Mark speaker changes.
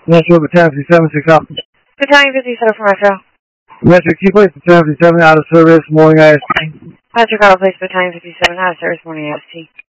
Speaker 1: Metro Battalion 57, 6 out.
Speaker 2: Battalion 57 for Metro.
Speaker 1: Metro, key place Battalion 57 out of service, morning IST.
Speaker 2: Metro Call Place, Battalion 57 out of service, morning IST.